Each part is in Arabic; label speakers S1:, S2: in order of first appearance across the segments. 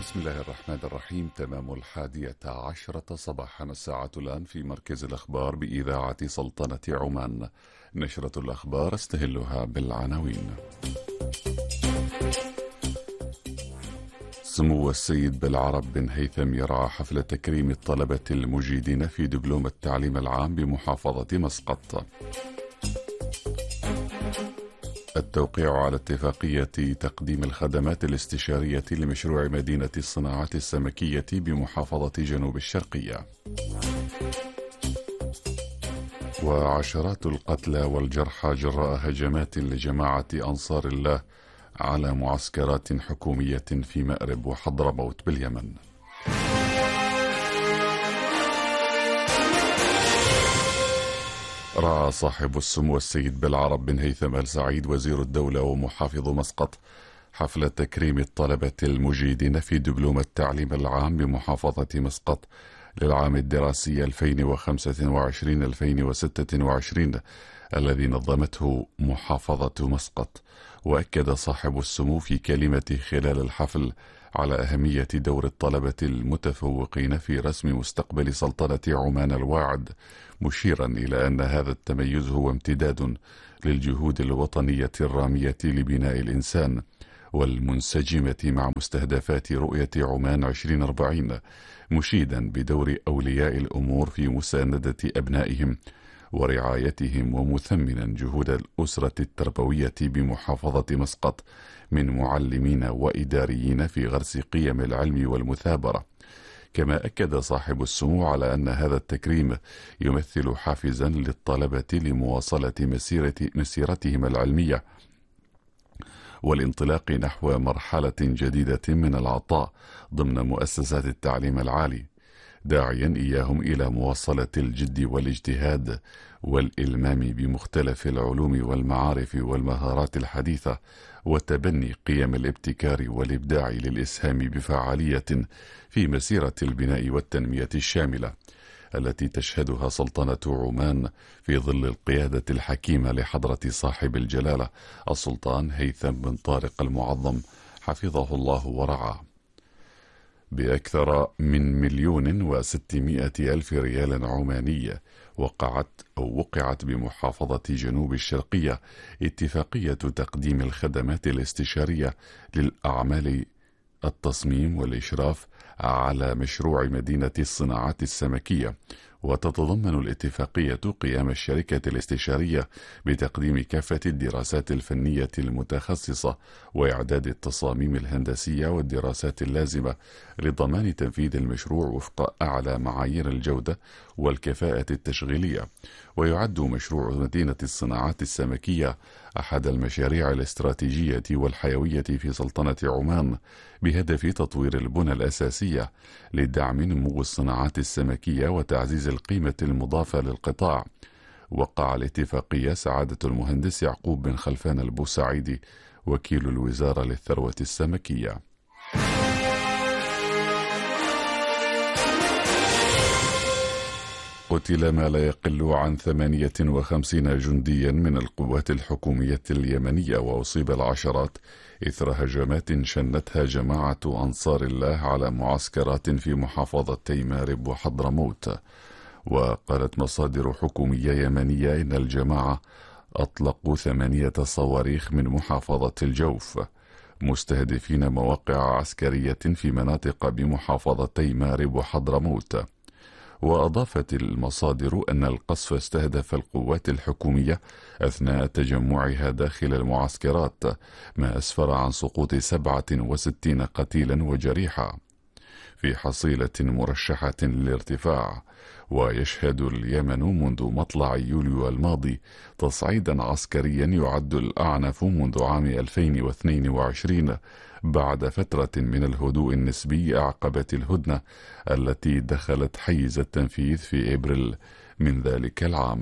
S1: بسم الله الرحمن الرحيم. تمام 11 صباحا، الساعة الآن في مركز الأخبار بإذاعة سلطنة عمان. نشرة الأخبار استهلها بالعناوين. سمو السيد بالعرب بن هيثم يرعى حفل تكريم الطلبة المجيدين في دبلوم التعليم العام بمحافظة مسقط. التوقيع على اتفاقية تقديم الخدمات الاستشارية لمشروع مدينة الصناعات السمكية بمحافظة جنوب الشرقية. وعشرات القتلى والجرحى جراء هجمات لجماعة أنصار الله على معسكرات حكومية في مأرب وحضرموت باليمن. رعى صاحب السمو السيد بالعرب بن هيثم آل سعيد وزير الدولة ومحافظ مسقط حفل تكريم الطلبة المجيدين في دبلوم التعليم العام بمحافظة مسقط للعام الدراسي 2025-2026 الذي نظمته محافظة مسقط. وأكد صاحب السمو في كلمة خلال الحفل على أهمية دور الطلبة المتفوقين في رسم مستقبل سلطنة عمان الواعد، مشيرا إلى أن هذا التميز هو امتداد للجهود الوطنية الرامية لبناء الإنسان والمنسجمة مع مستهدفات رؤية عمان 2040، مشيدا بدور أولياء الأمور في مساندة أبنائهم ورعايتهم، ومثمنا جهود الأسرة التربوية بمحافظة مسقط من معلمين وإداريين في غرس قيم العلم والمثابرة. كما أكد صاحب السمو على أن هذا التكريم يمثل حافزا للطلبة لمواصلة مسيرتهم العلمية والانطلاق نحو مرحلة جديدة من العطاء ضمن مؤسسات التعليم العالي، داعيا إياهم إلى مواصلة الجد والاجتهاد والإلمام بمختلف العلوم والمعارف والمهارات الحديثة، وتبني قيم الابتكار والإبداع للإسهام بفعالية في مسيرة البناء والتنمية الشاملة التي تشهدها سلطنة عمان في ظل القيادة الحكيمة لحضرة صاحب الجلالة السلطان هيثم بن طارق المعظم حفظه الله ورعاه. بأكثر من 1,600,000 ريال عماني وقعت بمحافظة جنوب الشرقية اتفاقية تقديم الخدمات الاستشارية للأعمال التصميم والإشراف على مشروع مدينة الصناعات السمكية. وتتضمن الاتفاقية قيام الشركة الاستشارية بتقديم كافة الدراسات الفنية المتخصصة وإعداد التصاميم الهندسية والدراسات اللازمة لضمان تنفيذ المشروع وفق أعلى معايير الجودة والكفاءة التشغيلية. ويعد مشروع مدينة الصناعات السمكية أحد المشاريع الاستراتيجية والحيوية في سلطنة عمان بهدف تطوير البنى الأساسية لدعم نمو الصناعات السمكية وتعزيز القيمة المضافة للقطاع. وقع الاتفاقية سعادة المهندس يعقوب بن خلفان البوسعيدي وكيل الوزارة للثروة السمكية. قتل ما لا يقل عن 58 جنديا من القوات الحكومية اليمنية، وأصيب العشرات إثر هجمات شنتها جماعة أنصار الله على معسكرات في محافظتي مأرب وحضرموت. وقالت مصادر حكومية يمنية إن الجماعة أطلقوا 8 صواريخ من محافظة الجوف مستهدفين مواقع عسكرية في مناطق بمحافظتي مأرب وحضرموت. وأضافت المصادر أن القصف استهدف القوات الحكومية أثناء تجمعها داخل المعسكرات، ما أسفر عن سقوط 67 قتيلا وجريحا في حصيلة مرشحة للارتفاع. ويشهد اليمن منذ مطلع يوليو الماضي تصعيدا عسكريا يعد الأعنف منذ عام 2022 بعد فترة من الهدوء النسبي أعقبت الهدنة التي دخلت حيز التنفيذ في إبريل من ذلك العام.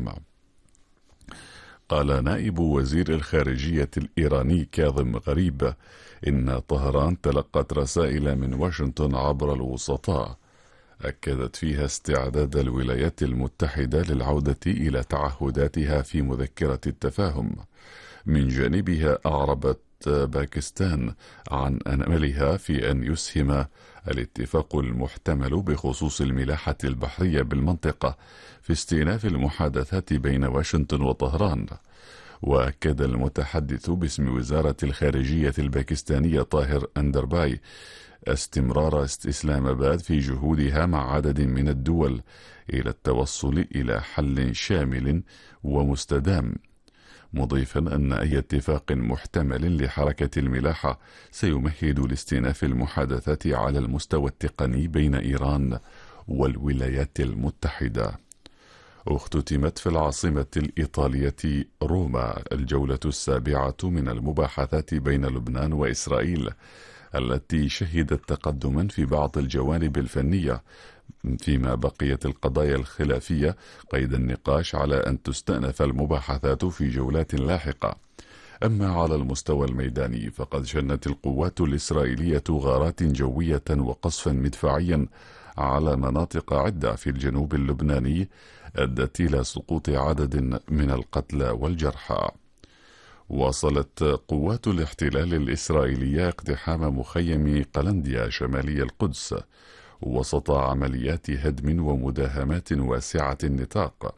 S1: قال نائب وزير الخارجية الإيراني كاظم غريب إن طهران تلقت رسائل من واشنطن عبر الوسطاء أكدت فيها استعداد الولايات المتحدة للعودة إلى تعهداتها في مذكرة التفاهم. من جانبها أعربت باكستان عن أملها في أن يسهم الاتفاق المحتمل بخصوص الملاحة البحرية بالمنطقة في استئناف المحادثات بين واشنطن وطهران. وأكد المتحدث باسم وزارة الخارجية الباكستانية طاهر أندرباي استمرار إسلام آباد في جهودها مع عدد من الدول إلى التوصل إلى حل شامل ومستدام، مضيفا أن أي اتفاق محتمل لحركة الملاحة سيمهد لاستئناف المحادثات على المستوى التقني بين إيران والولايات المتحدة. اختتمت في العاصمة الإيطالية روما الجولة السابعة من المباحثات بين لبنان وإسرائيل، التي شهدت تقدما في بعض الجوانب الفنية، فيما بقيت القضايا الخلافية قيد النقاش على أن تستأنف المباحثات في جولات لاحقة. أما على المستوى الميداني فقد شنت القوات الإسرائيلية غارات جوية وقصفا مدفعيا على مناطق عدة في الجنوب اللبناني أدت إلى سقوط عدد من القتلى والجرحى. واصلت قوات الاحتلال الإسرائيلية اقتحام مخيم قلنديا شمالي القدس وسط عمليات هدم ومداهمات واسعة النطاق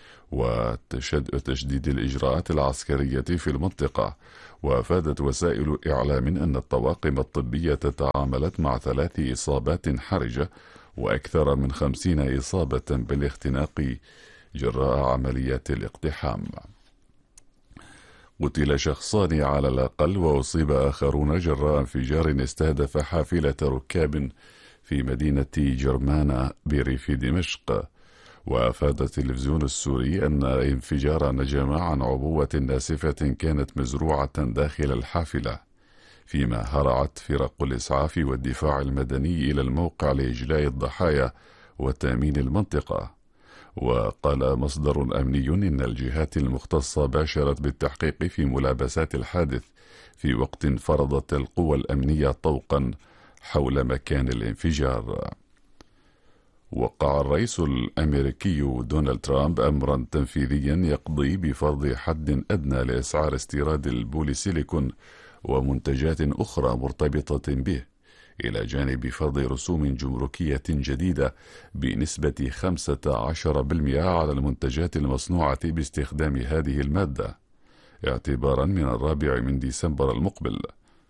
S1: وتشديد الإجراءات العسكرية في المنطقة. وأفادت وسائل إعلام أن الطواقم الطبية تعاملت مع 3 إصابات حرجة وأكثر من 50 إصابة بالاختناق جراء عمليات الاقتحام. قتل شخصان على الأقل وأصيب آخرون جراء انفجار استهدف حافلة ركاب في مدينة جرمانة بريف دمشق. وأفاد التلفزيون السوري أن الانفجار نجم عن عبوة ناسفة كانت مزروعة داخل الحافلة، فيما هرعت فرق الإسعاف والدفاع المدني إلى الموقع لإجلاء الضحايا وتأمين المنطقة. وقال مصدر أمني إن الجهات المختصة باشرت بالتحقيق في ملابسات الحادث في وقت فرضت القوى الأمنية طوقا حول مكان الانفجار. وقع الرئيس الأمريكي دونالد ترامب أمرا تنفيذيا يقضي بفرض حد أدنى لأسعار استيراد البوليسيليكون ومنتجات أخرى مرتبطة به، إلى جانب فرض رسوم جمركية جديدة بنسبة 15% على المنتجات المصنوعة باستخدام هذه المادة اعتبارا من 4 ديسمبر المقبل.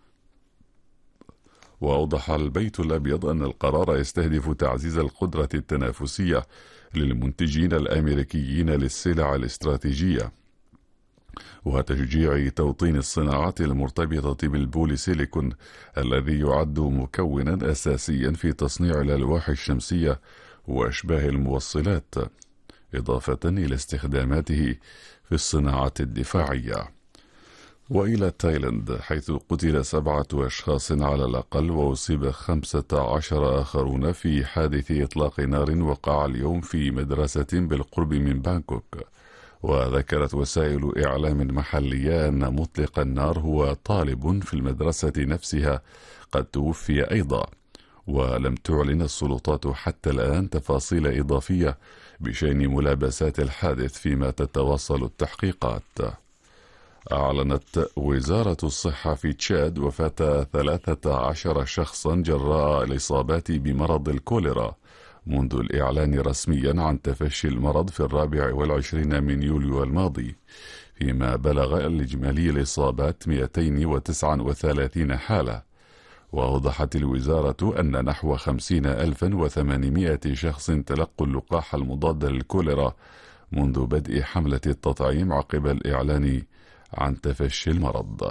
S1: وأوضح البيت الأبيض أن القرار يستهدف تعزيز القدرة التنافسية للمنتجين الأمريكيين للسلع الاستراتيجية وتشجيع توطين الصناعات المرتبطة بالبوليسيليكون الذي يعد مكونا أساسيا في تصنيع الألواح الشمسية وأشباه الموصلات، إضافة إلى استخداماته في الصناعات الدفاعية. وإلى تايلاند حيث قتل 7 أشخاص على الأقل وأصيب 15 آخرون في حادث إطلاق نار وقع اليوم في مدرسة بالقرب من بانكوك. وذكرت وسائل إعلام محلية أن مطلق النار هو طالب في المدرسة نفسها قد توفي أيضا. ولم تعلن السلطات حتى الآن تفاصيل إضافية بشأن ملابسات الحادث فيما تتواصل التحقيقات. أعلنت وزارة الصحة في تشاد وفاة 13 شخصا جراء الإصابات بمرض الكوليرا منذ الإعلان رسميا عن تفشي المرض في 24 من يوليو الماضي، فيما بلغ الإجمالي الإصابات 239 حالة. وأوضحت الوزارة أن نحو 50,800 شخص تلقوا اللقاح المضاد للكوليرا منذ بدء حملة التطعيم عقب الإعلان عن تفشي المرض.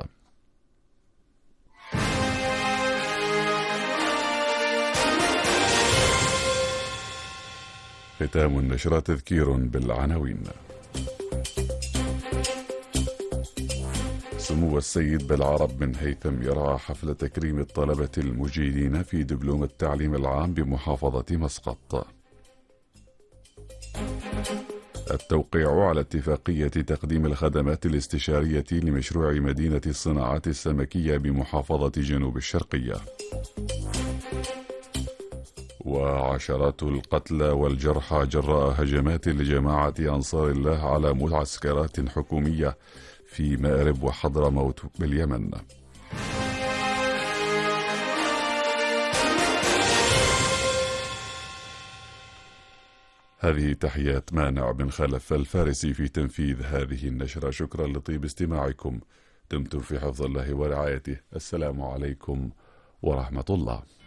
S1: ختام النشرة تذكير بالعناوين. سمو السيد بالعرب بن هيثم يرعى حفل تكريم الطلبة المجيدين في دبلوم التعليم العام بمحافظة مسقط. التوقيع على اتفاقية تقديم الخدمات الاستشارية لمشروع مدينة الصناعات السمكية بمحافظة جنوب الشرقية. وعشرات القتلى والجرحى جراء هجمات لجماعة أنصار الله على معسكرات حكومية في مأرب وحضرموت باليمن. هذه تحيات مانع بن خلف الفارسي في تنفيذ هذه النشرة. شكرا لطيب استماعكم، دمتم في حفظ الله ورعايته. السلام عليكم ورحمة الله.